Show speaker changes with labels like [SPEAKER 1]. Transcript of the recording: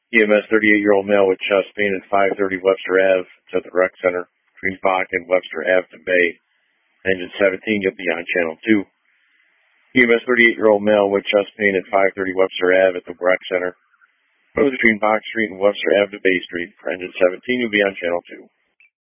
[SPEAKER 1] EMS 38-year-old male with chest pain at 530 Webster Ave. It's at the rec center between Bach and Webster Ave to Bay. Engine 17, you'll be on channel 2. EMS 38-year-old male with chest pain at 530 Webster Ave at the rec center between Bach Street and Webster Ave to Bay Street. For engine 17, you'll be on channel 2.